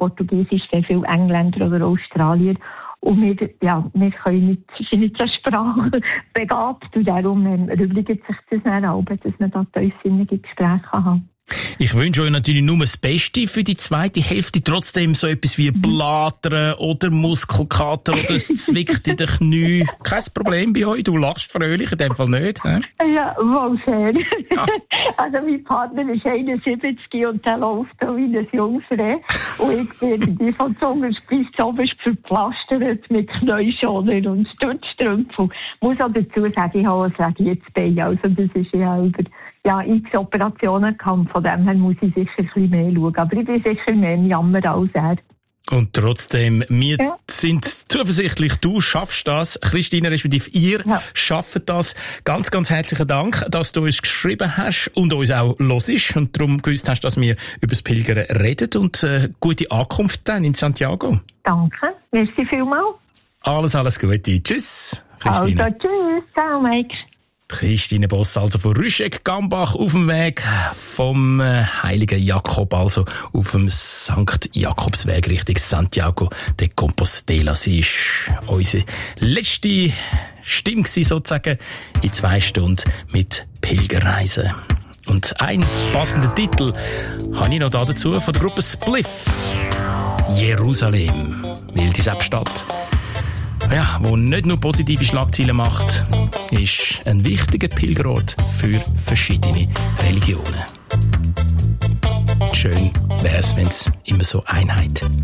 Portugiesisch sehr viele Engländer oder Australier. Und wir können nicht, sind nicht so sprachbegabt. Und darum erübrigt sich das dann auch, dass man da tiefsinnige Gespräche haben. Ich wünsche euch natürlich nur das Beste für die zweite Hälfte. Trotzdem so etwas wie Blatern oder Muskelkater oder es zwickt in den Knien. Kein Problem bei euch. Du lachst fröhlich, in dem Fall nicht. He? Ja, wohl sehr. Ja. Also mein Partner ist 71 und der läuft da wie ein Jungfrau. Und ich bin die von Zunge bis oberst verpflastert mit Knäuschonern und Stützstrümpfen. Muss auch dazu sagen, ich habe ein Radiatsbein. Also das ist x Operationen gehabt. Von dem her muss ich sicher ein bisschen mehr schauen. Aber ich bin sicher mehr im Jammer als er. Und trotzdem, wir sind zuversichtlich, du schaffst das. Christine, respektive ihr schafft das. Ganz, ganz herzlichen Dank, dass du uns geschrieben hast und uns auch hörst und darum gewusst hast, dass wir über das Pilgern reden und gute Ankunft dann in Santiago. Danke, merci vielmals. Alles Gute. Tschüss, Christine. Also, tschüss, ciao, Mike. Christine Boss, also von Rüschegg-Gambach auf dem Weg vom Heiligen Jakob, also auf dem Sankt Jakobsweg Richtung Santiago de Compostela. Sie ist unsere letzte Stimme sozusagen in 2 Stunden mit Pilgerreisen. Und ein passender Titel habe ich noch dazu von der Gruppe Spliff. Jerusalem, wilde Selbststadt. Ja, wo nicht nur positive Schlagzeilen macht, ist ein wichtiger Pilgerort für verschiedene Religionen. Schön wäre es, wenn es immer so Einheit